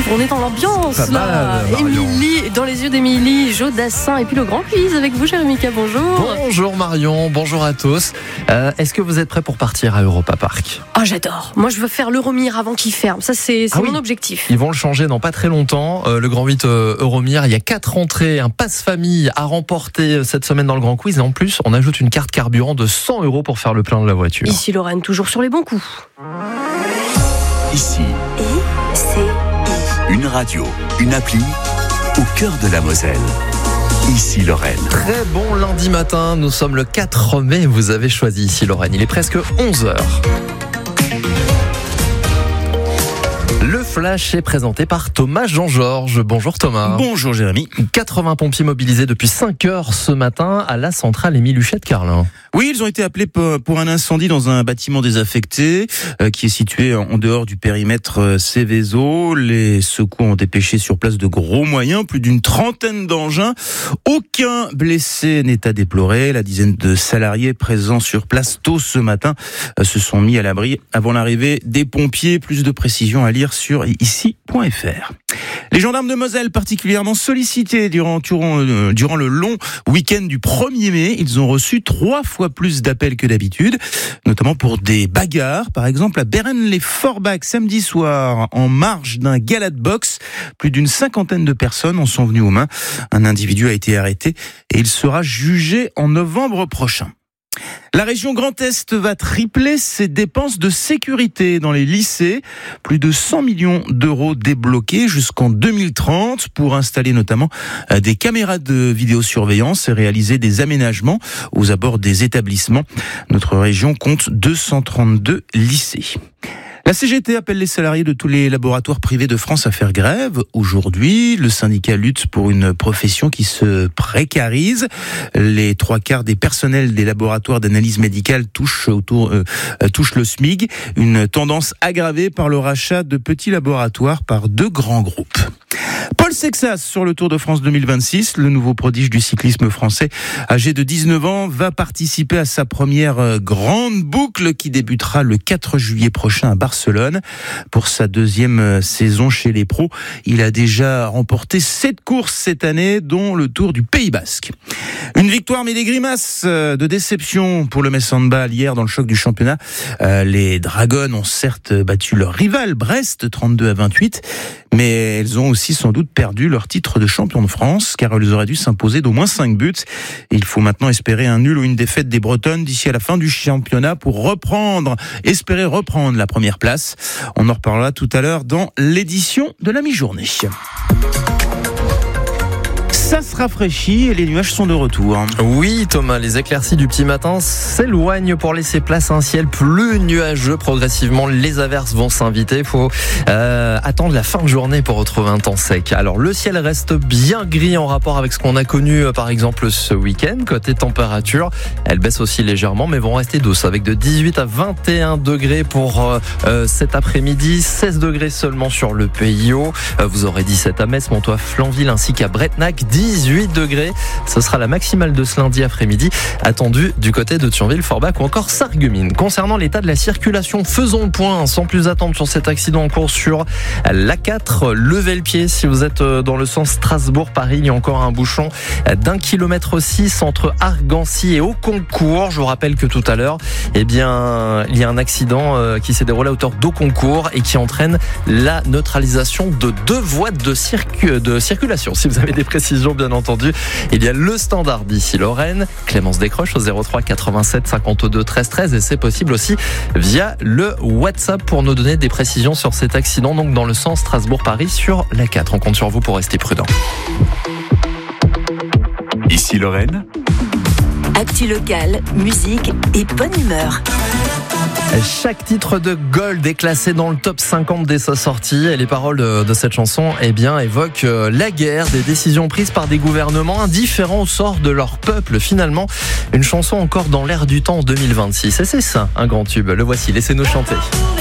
vivre, on est dans l'ambiance Pas là. mal, Marion. Émilie, dans les yeux d'Émilie, Jodassin et puis le grand quiz avec vous, cher Mika, bonjour. Bonjour Marion, bonjour à tous. Est-ce que vous êtes prêts pour partir à Europa Park ? Oh, j'adore. Moi, je veux faire l'Euromir avant qu'il ferme. Ça, c'est mon objectif. Ils vont le changer dans pas très longtemps. Le Grand 8 Euromir, il y a 4 entrées, un passe-famille à remporter cette semaine dans le Grand Quiz. Et en plus, on ajoute une carte carburant de 100 € pour faire le plein de la voiture. Ici, Lorraine, toujours sur les bons coups. Ici, ICI. une radio, une appli au cœur de la Moselle. Ici Lorraine. Très bon lundi matin, nous sommes le 4 mai, vous avez choisi Ici Lorraine. Il est presque 11h. Le Flash est présenté par Thomas Jean-Georges. Bonjour Thomas. Bonjour Jérémy. 80 pompiers mobilisés depuis 5 heures ce matin à la centrale Émile Huchette-Carlin. Oui, ils ont été appelés pour un incendie dans un bâtiment désaffecté qui est situé en dehors du périmètre Céveso. Les secours ont dépêché sur place de gros moyens, plus d'une trentaine d'engins. Aucun blessé n'est à déplorer. La dizaine de salariés présents sur place tôt ce matin se sont mis à l'abri avant l'arrivée des pompiers. Plus de précisions à lire sur ici.fr. Les gendarmes de Moselle, particulièrement sollicités durant le long week-end du 1er mai, ils ont reçu 3 fois plus d'appels que d'habitude, notamment pour des bagarres. Par exemple, à Bérennes-les-Forbach, samedi soir, en marge d'un gala de boxe, plus d'une 50aine de personnes en sont venues aux mains. Un individu a été arrêté et il sera jugé en novembre prochain. La région Grand Est va tripler ses dépenses de sécurité dans les lycées. Plus de 100 millions d'euros débloqués jusqu'en 2030 pour installer notamment des caméras de vidéosurveillance et réaliser des aménagements aux abords des établissements. Notre région compte 232 lycées. La CGT appelle les salariés de tous les laboratoires privés de France à faire grève. Aujourd'hui, le syndicat lutte pour une profession qui se précarise. Les 3/4 des personnels des laboratoires d'analyse médicale touchent le SMIC. Une tendance aggravée par le rachat de petits laboratoires par 2 grands groupes. Paul Sexas sur le Tour de France 2026, le nouveau prodige du cyclisme français, âgé de 19 ans, va participer à sa première grande boucle qui débutera le 4 juillet prochain à Barcelone. Pour sa 2e saison chez les pros, il a déjà remporté 7 courses cette année, dont le Tour du Pays Basque. Une victoire mais des grimaces de déception pour le Metz Handball hier dans le choc du championnat. Les Dragons ont certes battu leur rival Brest 32-28, mais elles ont aussi sans doute perdu leur titre de champion de France, car elles auraient dû s'imposer d'au moins 5 buts. Il faut maintenant espérer un nul ou une défaite des Bretonnes d'ici à la fin du championnat pour espérer reprendre la première place. On en reparlera tout à l'heure dans l'édition de la mi-journée. Ça se rafraîchit et les nuages sont de retour. Oui Thomas, les éclaircies du petit matin s'éloignent pour laisser place à un ciel plus nuageux. Progressivement, les averses vont s'inviter. Il faut attendre la fin de journée pour retrouver un temps sec. Alors le ciel reste bien gris en rapport avec ce qu'on a connu par exemple ce week-end. Côté température, elles baissent aussi légèrement mais vont rester douces avec de 18 à 21 degrés pour cet après-midi. 16 degrés seulement sur le Pays Haut. Vous aurez 17 à Metz, Montois, Flanville ainsi qu'à Bretnac. 18 degrés, ce sera la maximale de ce lundi après-midi, attendue du côté de Thionville, Forbach ou encore Sarreguemines. Concernant l'état de la circulation, faisons le point sans plus attendre sur cet accident en cours sur l'A4. Levez le pied si vous êtes dans le sens Strasbourg-Paris. Il y a encore un bouchon d'1,6 km entre Argancy et Auconcourt. Je vous rappelle que tout à l'heure, il y a un accident qui s'est déroulé à hauteur d'Auconcourt et qui entraîne la neutralisation de 2 voies de circulation. Si vous avez des précisions, bien entendu, il y a le standard d'ici Lorraine. Clémence décroche au 03 87 52 13 13 et c'est possible aussi via le WhatsApp pour nous donner des précisions sur cet accident, donc dans le sens Strasbourg-Paris sur la 4. On compte sur vous pour rester prudent. Ici Lorraine. Actu locale, musique et bonne humeur. Chaque titre de Gold est classé dans le top 50 dès sa sortie et les paroles de cette chanson évoquent la guerre, des décisions prises par des gouvernements indifférents au sort de leur peuple. Finalement, une chanson encore dans l'air du temps en 2026. Et c'est ça, un grand tube. Le voici, laissez-nous chanter.